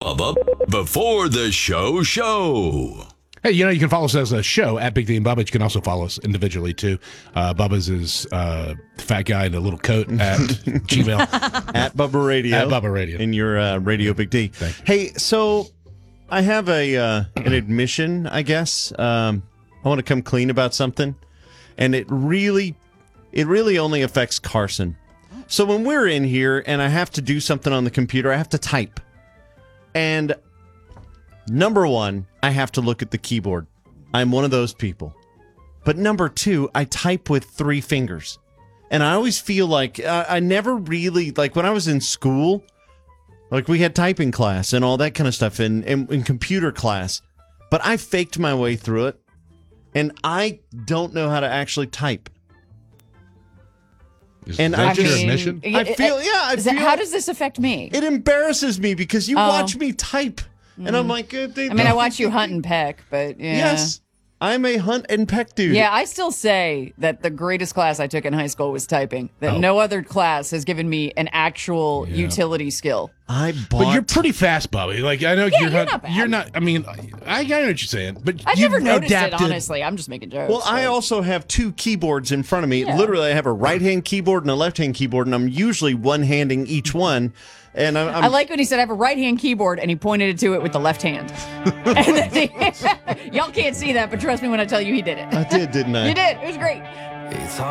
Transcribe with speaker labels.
Speaker 1: Bubba before the show.
Speaker 2: Hey, you can follow us as a show at Big D and Bubba. You can also follow us individually, too. Bubba's is fat guy in a little coat at Gmail.
Speaker 3: At Bubba Radio.
Speaker 2: At Bubba Radio.
Speaker 3: In your Radio Big D. Hey, so I have an admission, I guess. I want to come clean about something. And it really only affects Carson. So when we're in here and I have to do something on the computer, I have to type. And number one, I have to look at the keyboard. I'm one of those people. But number two, I type with 3 fingers. And I always feel like I never really, like when I was in school, like we had typing class and all that kind of stuff in computer class. But I faked my way through it. And I don't know how to actually type.
Speaker 2: And
Speaker 3: I
Speaker 2: your
Speaker 3: just
Speaker 2: admission?
Speaker 4: How does this affect me?
Speaker 3: It embarrasses me because you watch me type. And I'm like,
Speaker 4: I watch you hunt and peck, but yeah.
Speaker 3: Yes, I'm a hunt and peck dude.
Speaker 4: Yeah, I still say that the greatest class I took in high school was typing. That no other class has given me an actual utility skill.
Speaker 2: But you're pretty fast, Bobby. Like I know
Speaker 4: you're not bad.
Speaker 2: You're not. I mean, I know what you're saying, but
Speaker 4: I've
Speaker 2: you've
Speaker 4: never noticed
Speaker 2: adapted.
Speaker 4: it. Honestly, I'm just making jokes.
Speaker 3: Well, I also have 2 keyboards in front of me. Literally, I have a right-hand keyboard and a left-hand keyboard, and I'm usually one-handing each one. And
Speaker 4: I like when he said I have a right-hand keyboard, and he pointed it to it with the left hand. And then y'all can't see that, but trust me when I tell you he did it.
Speaker 3: I did, didn't I?
Speaker 4: You did. It was great.